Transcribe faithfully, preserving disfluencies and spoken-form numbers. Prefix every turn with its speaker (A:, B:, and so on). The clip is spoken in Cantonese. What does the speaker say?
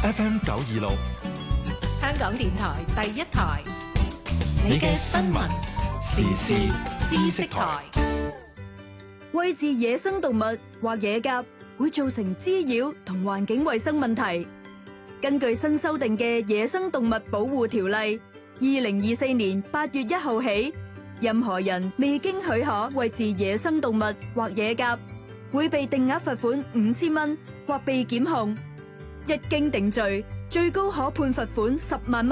A: F M 九二六，
B: 香港電台第一台，
A: 你嘅新聞時事知識台。
C: 餵飼野生動物或野鴿會造成滋擾同環境衛生問題。根據新修訂嘅野生動物保護條例，二零二四年八月一號起，任何人未經許可餵飼野生動物或野鴿，會被定額罰款五千蚊或被檢控。一經定罪，最高可判罰款十萬蚊。